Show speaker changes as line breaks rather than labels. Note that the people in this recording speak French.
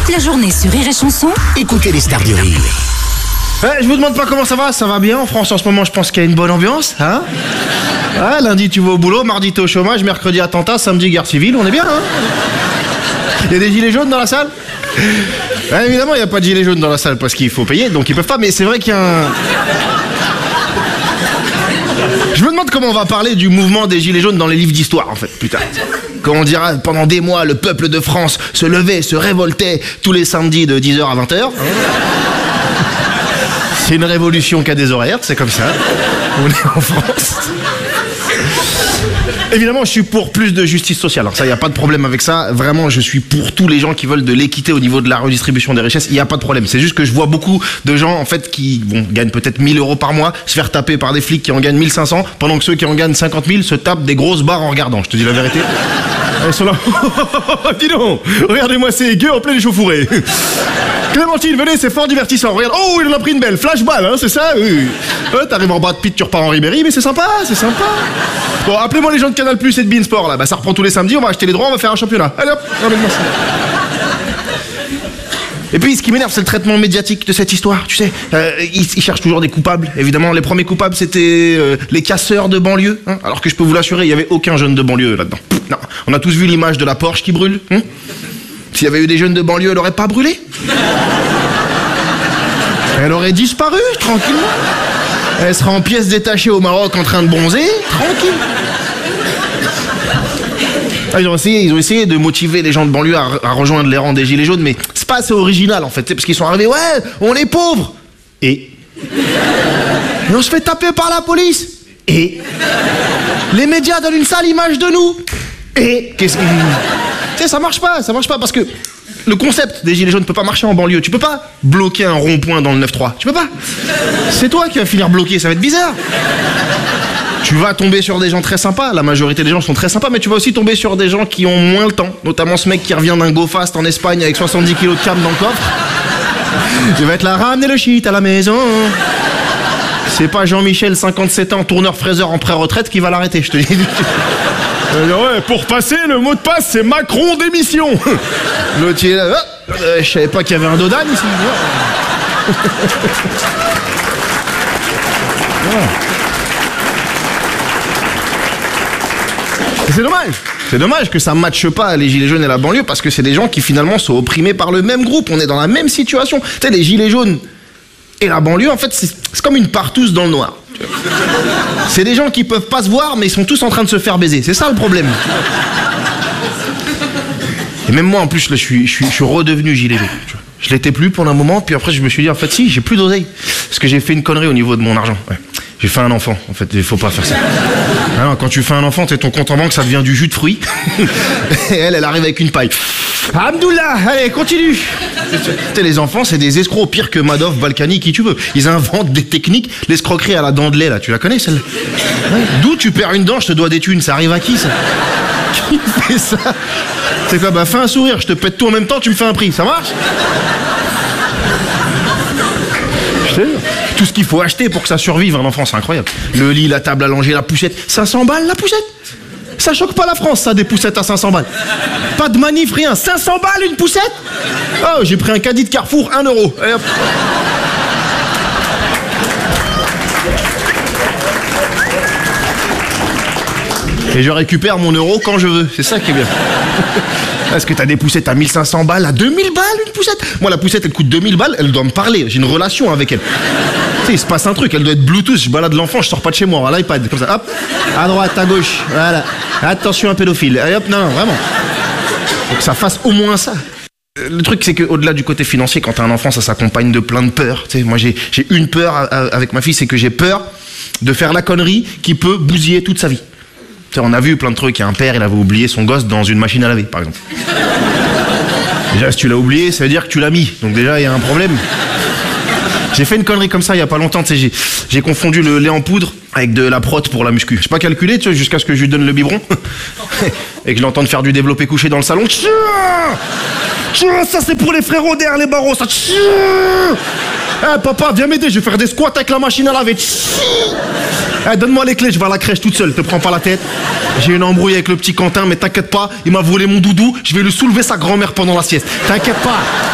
la journée sur Rire et Chanson,
Écoutez les stars du rire.
Je vous demande pas comment ça va bien en France en ce moment, je pense qu'il y a une bonne ambiance, hein. Lundi tu vas au boulot, mardi t'es au chômage, mercredi attentat, samedi guerre civile, on est bien, hein. Il y a des gilets jaunes dans la salle? Évidemment il n'y a pas de gilets jaunes dans la salle parce qu'il faut payer, donc ils peuvent pas, mais c'est vrai qu'il y a un... Je me demande comment on va parler du mouvement des gilets jaunes dans les livres d'histoire en fait, putain. Quand on dira pendant des mois le peuple de France se levait, se révoltait tous les samedis de 10h à 20h. C'est une révolution qui a des horaires, c'est comme ça. On est en France. Évidemment, je suis pour plus de justice sociale. Alors ça, il n'y a pas de problème avec ça. Vraiment, je suis pour tous les gens qui veulent de l'équité au niveau de la redistribution des richesses. Il n'y a pas de problème. C'est juste que je vois beaucoup de gens, en fait, qui gagnent peut-être 1000 € par mois, se faire taper par des flics qui en gagnent 1500, pendant que ceux qui en gagnent 50 000 se tapent des grosses barres en regardant. Je te dis la vérité. Ils sont là. Dis donc, regardez-moi ces gueux en plein échauffourée. Clémentine, venez, c'est fort divertissant. Regarde, oh, il en a pris une belle. Flashball, hein, c'est ça? Oui. T'arrives en Brad Pitt, tu repars en Ribéry, mais c'est sympa, c'est sympa. Bon, appelez-moi les gens de Canal Plus et de Beansport, là. Bah, ça reprend tous les samedis, on va acheter les droits, on va faire un championnat. Allez hop, ramène-moi ça. Et puis, ce qui m'énerve, c'est le traitement médiatique de cette histoire, tu sais. Ils cherchent toujours des coupables. Évidemment, les premiers coupables, c'était les casseurs de banlieue. Hein, alors que je peux vous l'assurer, il n'y avait aucun jeune de banlieue là-dedans. Non, on a tous vu l'image de la Porsche qui brûle. Hein. S'il y avait eu des jeunes de banlieue, elle aurait pas brûlé. Elle aurait disparu, tranquillement. Elle sera en pièces détachées au Maroc en train de bronzer, tranquille. Ils ont essayé de motiver les gens de banlieue à rejoindre les rangs des gilets jaunes, mais c'est pas assez original en fait, parce qu'ils sont arrivés, ouais, on est pauvres. Et on se fait taper par la police. Et les médias donnent une sale image de nous. Et qu'est-ce que... Tu sais, ça marche pas parce que le concept des gilets jaunes peut pas marcher en banlieue. Tu peux pas bloquer un rond-point dans le 9-3. Tu peux pas. C'est toi qui vas finir bloqué, ça va être bizarre. Tu vas tomber sur des gens très sympas, la majorité des gens sont très sympas, mais tu vas aussi tomber sur des gens qui ont moins le temps, notamment ce mec qui revient d'un go fast en Espagne avec 70 kilos de cam dans le coffre. Il va être là, ramener le shit à la maison. C'est pas Jean-Michel, 57 ans, tourneur-fraiseur en pré-retraite qui va l'arrêter, je te dis. Ouais, pour passer, le mot de passe, c'est Macron démission. L'autre, il est là, je savais pas qu'il y avait un Dodan ici. C'est dommage que ça matche pas les gilets jaunes et la banlieue, parce que c'est des gens qui finalement sont opprimés par le même groupe. On est dans la même situation. Tu sais, les gilets jaunes et la banlieue, en fait, c'est comme une partouze dans le noir. C'est des gens qui peuvent pas se voir, mais ils sont tous en train de se faire baiser. C'est ça le problème. Et même moi, en plus, là, je suis redevenu gilet jaune. Je l'étais plus pendant un moment, puis après, je me suis dit, en fait, si, j'ai plus d'oseille. Parce que j'ai fait une connerie au niveau de mon argent. Ouais. J'ai fait un enfant, en fait, il faut pas faire ça. Alors, quand tu fais un enfant, t'es ton compte en banque, ça devient du jus de fruits. Et elle arrive avec une paille. Hamdoullah, allez, continue. Tu sais, les enfants, c'est des escrocs, pire que Madoff, Balkany, qui tu veux. Ils inventent des techniques, l'escroquerie à la dent de lait, là, tu la connais, celle-là? Ouais. D'où tu perds une dent, je te dois des thunes, ça arrive à qui, ça? Qui fait ça? C'est quoi, bah, fais un sourire, je te pète tout en même temps, tu me fais un prix, ça marche? Je te jure. Tout ce qu'il faut acheter pour que ça survive, un enfant, c'est incroyable. Le lit, la table à langer, la poussette. 500 balles, la poussette? Ça choque pas la France, ça, des poussettes à 500 balles. Pas de manif, rien. 500 balles, une poussette? Oh, j'ai pris un caddie de Carrefour, 1 €. Allez, hop. Et je récupère mon euro quand je veux. C'est ça qui est bien. Est-ce que t'as des poussettes à 1500 balles, à 2000 balles une poussette? Moi, la poussette, elle coûte 2000 balles, elle doit me parler. J'ai une relation avec elle. Tu sais, il se passe un truc, elle doit être Bluetooth. Je balade l'enfant, je sors pas de chez moi, à l'iPad, comme ça. Hop, à droite, à gauche, voilà. Attention, un pédophile. Allez, hop, non, vraiment. Faut que ça fasse au moins ça. Le truc, c'est qu'au-delà du côté financier, quand t'as un enfant, ça s'accompagne de plein de peurs. Tu sais, moi, j'ai une peur avec ma fille, c'est que j'ai peur de faire la connerie qui peut bousiller toute sa vie. Tu sais, on a vu plein de trucs. Il y a un père, il avait oublié son gosse dans une machine à laver, par exemple. Déjà, si tu l'as oublié, ça veut dire que tu l'as mis. Donc déjà, il y a un problème. J'ai fait une connerie comme ça il y a pas longtemps. Tu sais, j'ai confondu le lait en poudre avec de la prot pour la muscu. J'ai pas calculé, tu vois, jusqu'à ce que je lui donne le biberon et que je l'entende faire du développé couché dans le salon. Ça, c'est pour les frérots derrière les barreaux, ça. Eh, papa, viens m'aider, je vais faire des squats avec la machine à laver. Eh, donne-moi les clés, je vais à la crèche toute seule, te prends pas la tête. J'ai une embrouille avec le petit Quentin, mais t'inquiète pas, il m'a volé mon doudou, je vais lui soulever sa grand-mère pendant la sieste. T'inquiète pas.